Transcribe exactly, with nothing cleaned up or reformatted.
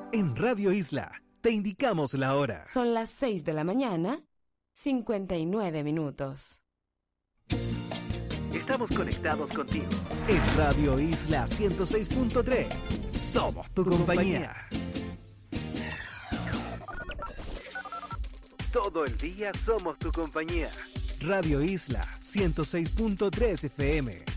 En Radio Isla te indicamos la hora. Son las seis de la mañana, cincuenta y nueve minutos. Estamos conectados contigo. En Radio Isla ciento seis punto tres. Somos tu compañía. Todo el día somos tu compañía. Radio Isla ciento seis punto tres F M.